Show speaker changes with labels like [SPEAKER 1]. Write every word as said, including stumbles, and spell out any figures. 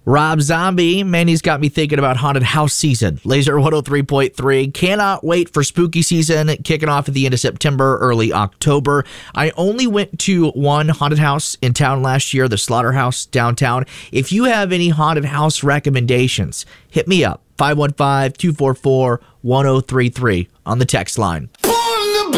[SPEAKER 1] Rob Zombie, man, he's got me thinking about haunted house season. Laser one oh three point three. Cannot wait for spooky season, kicking off at the end of September, early October. I only went to one haunted house in town last year, the Slaughterhouse downtown. If you have any haunted house recommendations, hit me up, five one five, two four four, one oh three three on the text line.